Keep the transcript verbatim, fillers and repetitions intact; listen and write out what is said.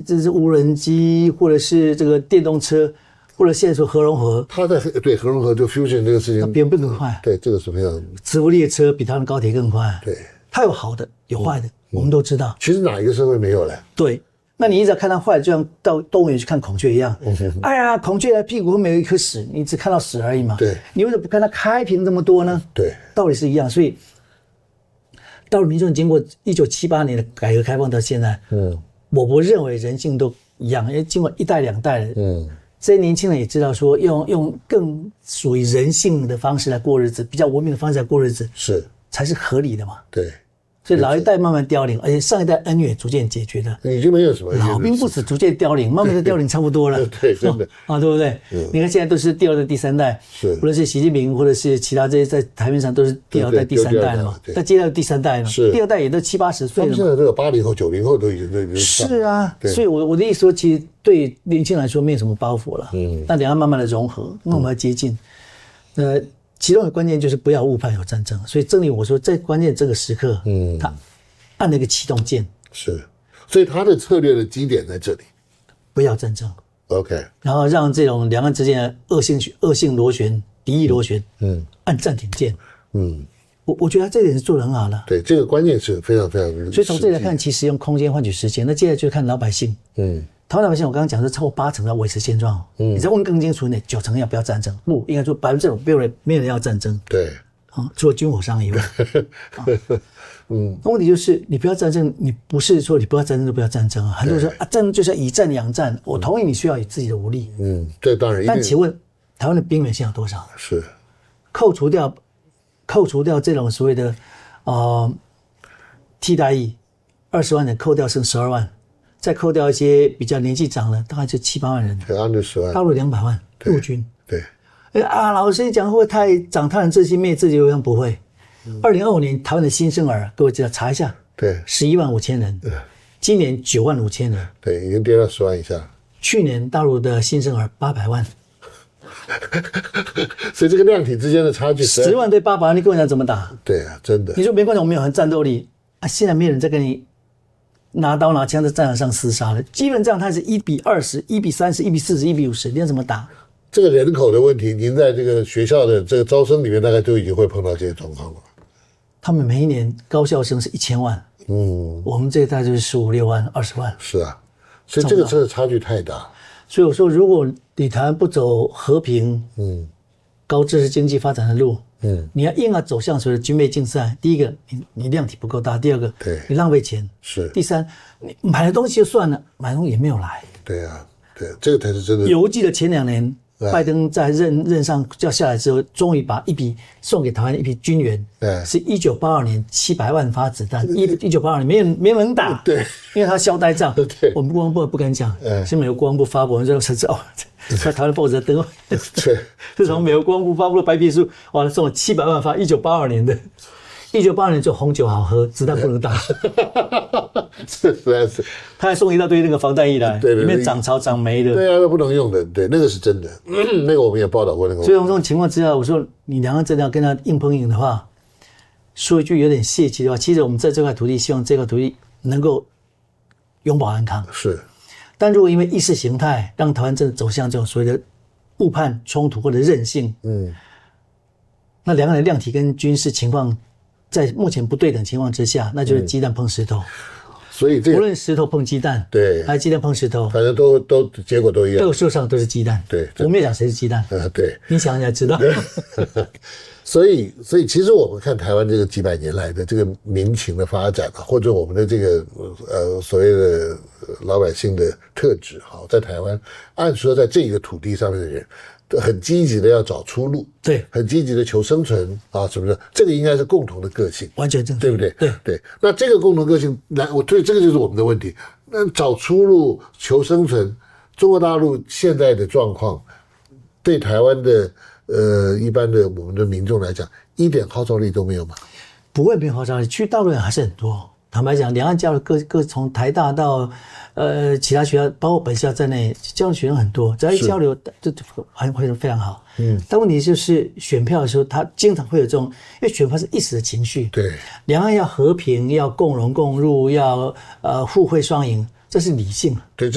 这是无人机，或者是这个电动车，或者现在说核融合， 它在对核融合就 fusion 这个事情， 比我们更快。 对，这个是非常磁浮列车比他们高铁更快。 对， 它有好的，有坏的，嗯、我们都知道。 其实哪一个社会没有嘞？ 对。那你一直要看它坏，就像到动物园去看孔雀一样。嗯、哎呀，孔雀的屁股后面有一颗屎，你只看到屎而已嘛。 对。 你为什么不看它开屏这么多呢？ 对， 道理是一样。所以，到了民众经过一九七八年的改革开放到现在，嗯，我不认为人性都一样，因为经过一代两代的，嗯，这些年轻人也知道说用用更属于人性的方式来过日子，比较文明的方式来过日子， 是才是合理的嘛。 对。 所以老一代慢慢凋零，而且上一代恩怨逐渐解决的， 已经没有什么老兵不死，逐渐凋零，慢慢的凋零差不多了。 对，真的、 哦、啊，对不对？嗯，你看现在都是第二代、第三代， 是， 无论是习近平或者是其他这些在台面上都是第二代、第三代了嘛。那接到第三代了， 是第二代也都七八十岁了嘛。 现在这个八零后、九零后都已经都已经是啊，所以我我的意思说，其实对年轻人来说没有什么包袱了。嗯，那等下慢慢的融合，那我们要接近，呃。其中的关键就是不要误判有战争，所以正如我说，在关键这个时刻，嗯，他按了一个启动键， 是，所以他的策略的基点在这里， 不要战争 ，OK， 然后让这种两岸之间的恶性恶性螺旋、敌意螺旋，嗯，按暂停键，嗯，我我觉得他这点是做得很好的， 对，这个关键是非常非常， 所以从这里来看，其实用空间换取时间，那接下来就看老百姓，嗯。台湾老百姓，我刚刚讲是超过八成要维持现状。嗯，你再问更清楚一点，九成要不要战争？不，应该说百分之九没有人没有人要战争。 对， 啊，除了军火商以外。啊、嗯，那问题就是你不要战争，你不是说你不要战争就不要战争啊。很多人说啊，战争就是要以战养战，我同意你需要以自己的武力。 嗯，这当然。 但请问台湾的兵员现在有多少？ 是， 扣除掉扣除掉这种所谓的呃替代役，二十万人扣掉剩十二万。再扣掉一些比较年纪长了，大概就七八万人， 二十万， 大陆两百万陆军。 对， 哎啊，老师讲会不会太长他人志气灭自己流量？不会。二零二五年台湾的新生儿，各位知道查一下， 对， 十一万五千人，今年九万五千人， 对，已经跌到十万以下。 去年大陆的新生儿八百万， 所以这个量体之间的差距， 十万对八百万，你跟我讲怎么打？ 对啊，真的。 你说没关系，我们有很战斗力啊，现在没有人在跟你。拿刀拿枪在战场上厮杀了，基本上它是一比二十、一比三十、一比四十、一比五十，你要怎么打？ 这个人口的问题，您在这个学校的这个招生里面，大概都已经会碰到这些状况了。他们每一年高校生是一千万，嗯，我们这一代就是十五六万、二十万。 是啊，所以这个真的差距太大。 所以我说，如果你台湾不走和平、嗯，高知识经济发展的路。嗯，你要硬要走向所谓的军备竞赛，第一个你你量体不够大，第二个对你浪费钱， 是， 第三你买的东西就算了，买的东西也没有来。 对啊，对，这个才是真的。 犹记得前两年拜登在任任上要下来之后，终于把一笔送给台湾一批军援，对，是一九八二年七百万发子弹，一一九八二年没人没人打， 对， 因为他消呆仗， 对， 我们国防部不敢讲，是美国国防部发布，我们就才知道。在台湾报纸登， 对， 是从美国国防部发布的白皮书，哇，送了七百万发，一九八二年的，一九八二年就红酒好喝，子弹不能打， 是实在是， 他还送一大堆那个防弹衣来， 对对， 里面长草长霉的， 对啊，那不能用的，对，那个是真的，嗯、那个我们也报道过那个。 所以这种情况之下，我说你两岸真的要跟他硬碰硬的话，说一句有点泄气的话，其实我们在这块土地，希望这块土地能够永保安康， 是。 但如果因为意识形态让台湾真的走向这种所谓的误判冲突或者韧性，嗯，那两岸的量体跟军事情况在目前不对等情况之下，那就是鸡蛋碰石头。嗯、所以这无论石头碰鸡蛋，对，还是鸡蛋碰石头， 反正都都结果都一样， 都树上都是鸡蛋。对，我们也讲谁是鸡蛋， 呃，对， 你想一下知道。 所以，所以其实我们看台湾这个几百年来的这个民情的发展啊，或者我们的这个呃所谓的老百姓的特质，好，在台湾，按说在这个土地上面的人，很积极的要找出路，对，很积极的求生存啊，是不是？这个应该是共同的个性， 完全正确， 对不对？ 对对。那这个共同个性，来，我对这个就是我们的问题。那找出路、求生存，中国大陆现在的状况，对台湾的。呃，一般的我们的民众来讲，一点号召力都没有吗？ 不会没有号召力，去大陆人还是很多。坦白讲，两岸交流各各从台大到呃其他学校，包括本校在内，交流学生很多，只要一交流，就还会非常好。嗯，但问题就是选票的时候，他经常会有这种，因为选票是一时的情绪。对，两岸要和平，要共荣共入，要呃互惠双赢，这是理性。 对。